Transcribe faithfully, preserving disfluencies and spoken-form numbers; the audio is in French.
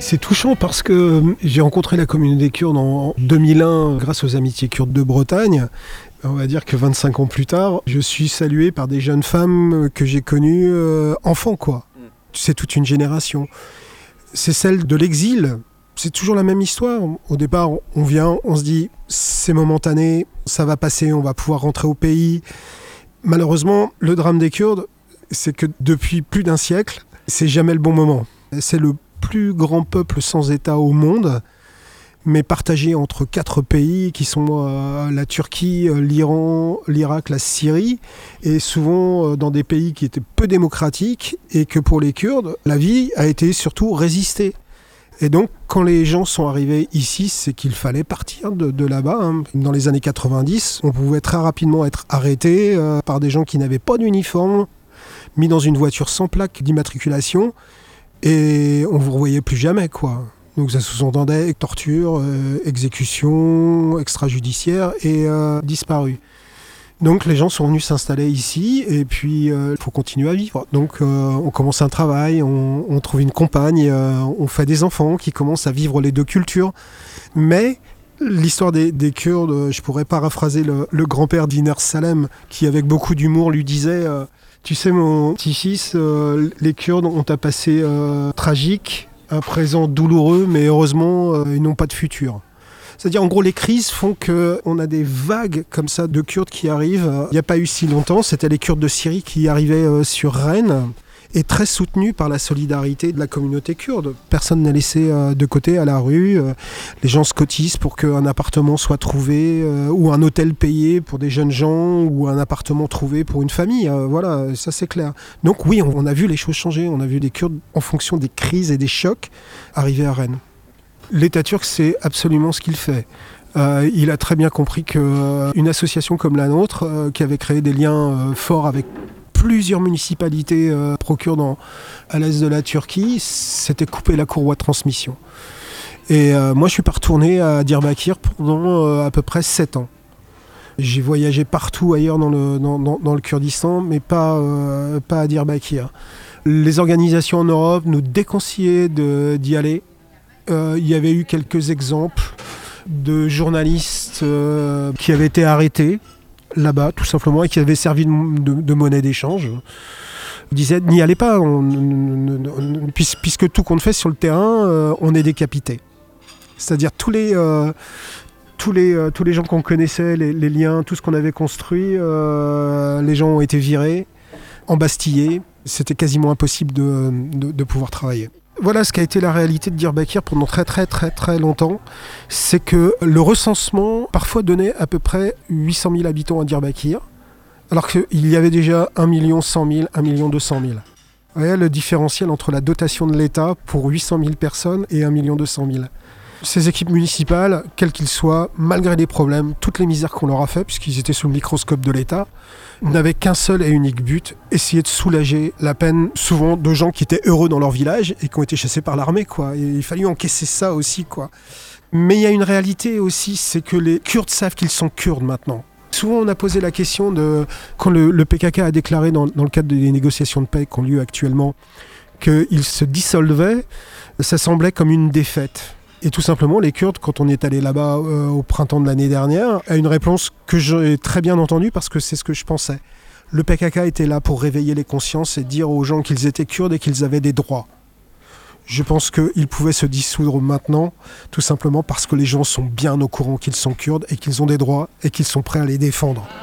C'est touchant parce que j'ai rencontré la communauté kurde en deux mille un grâce aux Amitiés kurdes de Bretagne. On va dire que vingt-cinq ans plus tard, je suis salué par des jeunes femmes que j'ai connues euh, enfants, quoi. C'est toute une génération. C'est celle de l'exil. C'est toujours la même histoire. Au départ, on vient, on se dit, c'est momentané, ça va passer, on va pouvoir rentrer au pays. Malheureusement, le drame des Kurdes, c'est que depuis plus d'un siècle, c'est jamais le bon moment. C'est le plus grand peuple sans État au monde, mais partagé entre quatre pays qui sont euh, la Turquie, l'Iran, l'Irak, la Syrie, et souvent euh, dans des pays qui étaient peu démocratiques, et que pour les Kurdes, la vie a été surtout résister. Et donc, quand les gens sont arrivés ici, c'est qu'il fallait partir de, de là-bas. Hein. Dans les années quatre-vingt-dix, on pouvait très rapidement être arrêté euh, par des gens qui n'avaient pas d'uniforme, mis dans une voiture sans plaque d'immatriculation, et on ne vous revoyait plus jamais, quoi. Donc ça sous-entendait torture, euh, exécution extrajudiciaire et euh, disparu. Donc les gens sont venus s'installer ici et puis il euh, faut continuer à vivre. Donc euh, on commence un travail, on, on trouve une compagne, euh, on fait des enfants qui commencent à vivre les deux cultures. Mais l'histoire des, des Kurdes, je pourrais paraphraser le, le grand-père d'Iner Salem qui avec beaucoup d'humour lui disait euh, « Tu sais mon petit-fils, euh, les Kurdes ont un passé euh, tragique, un présent douloureux, mais heureusement euh, ils n'ont pas de futur ». C'est-à-dire, en gros, les crises font qu'on a des vagues comme ça de Kurdes qui arrivent. Il n'y a pas eu si longtemps, c'était les Kurdes de Syrie qui arrivaient sur Rennes et très soutenus par la solidarité de la communauté kurde. Personne n'est laissé de côté à la rue. Les gens se cotisent pour qu'un appartement soit trouvé ou un hôtel payé pour des jeunes gens ou un appartement trouvé pour une famille. Voilà, ça c'est clair. Donc oui, on a vu les choses changer. On a vu les Kurdes, en fonction des crises et des chocs, arriver à Rennes. L'État turc, c'est absolument ce qu'il fait. Euh, il a très bien compris qu'une euh, association comme la nôtre, euh, qui avait créé des liens euh, forts avec plusieurs municipalités euh, pro-kurdes à l'est de la Turquie, s'était coupé la courroie de transmission. Et euh, moi, je suis pas retourné à Diyarbakır pendant euh, à peu près sept ans. J'ai voyagé partout ailleurs dans le, dans, dans, dans le Kurdistan, mais pas, euh, pas à Diyarbakır. Les organisations en Europe nous déconseillaient de, d'y aller. Euh, il y avait eu quelques exemples de journalistes euh, qui avaient été arrêtés là-bas, tout simplement, et qui avaient servi de, de, de monnaie d'échange. Ils disaient, n'y allez pas, on, on, on, puisque, puisque tout compte fait sur le terrain, euh, on est décapité. C'est-à-dire tous les, euh, tous les, euh, tous les gens qu'on connaissait, les, les liens, tout ce qu'on avait construit, euh, les gens ont été virés, embastillés. C'était quasiment impossible de, de, de pouvoir travailler. Voilà ce qu'a été la réalité de Diyarbakır pendant très très très très longtemps, c'est que le recensement parfois donnait à peu près huit cent mille habitants à Diyarbakır, alors qu'il y avait déjà un million cent mille, un million deux cent mille. Vous voyez le différentiel entre la dotation de l'État pour huit cent mille personnes et un million deux cent mille. Ces équipes municipales, quels qu'ils soient, malgré les problèmes, toutes les misères qu'on leur a fait, puisqu'ils étaient sous le microscope de l'État, n'avaient qu'un seul et unique but, essayer de soulager la peine, souvent de gens qui étaient heureux dans leur village et qui ont été chassés par l'armée, quoi. Et il fallait encaisser ça aussi, quoi. Mais il y a une réalité aussi, c'est que les Kurdes savent qu'ils sont Kurdes maintenant. Souvent, on a posé la question de, quand le, le P K K a déclaré dans, dans le cadre des négociations de paix qui ont lieu actuellement, qu'il se dissolvait, ça semblait comme une défaite. Et tout simplement, les Kurdes, quand on est allé là-bas euh, au printemps de l'année dernière, a une réponse que j'ai très bien entendue parce que c'est ce que je pensais. Le P K K était là pour réveiller les consciences et dire aux gens qu'ils étaient Kurdes et qu'ils avaient des droits. Je pense qu'ils pouvaient se dissoudre maintenant, tout simplement parce que les gens sont bien au courant qu'ils sont Kurdes et qu'ils ont des droits et qu'ils sont prêts à les défendre.